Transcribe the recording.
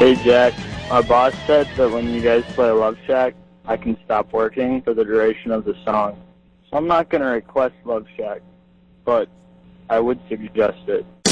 Hey Jack, my boss said that when you guys play Love Shack, I can stop working for the duration of the song. So I'm not going to request Love Shack, but I would suggest it.